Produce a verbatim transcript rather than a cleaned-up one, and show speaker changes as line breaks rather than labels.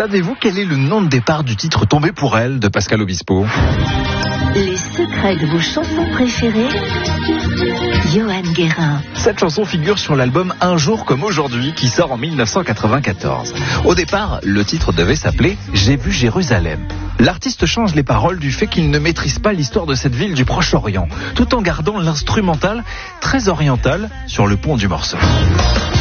Savez-vous quel est le nom de départ du titre Tombé pour elle de Pascal Obispo?
Les secrets de vos chansons préférées, Johan Guérin.
Cette chanson figure sur l'album Un jour comme aujourd'hui qui sort en mille neuf cent quatre-vingt-quatorze. Au départ, le titre devait s'appeler J'ai vu Jérusalem. L'artiste change les paroles du fait qu'il ne maîtrise pas l'histoire de cette ville du Proche-Orient, tout en gardant l'instrumental très oriental sur le pont du morceau.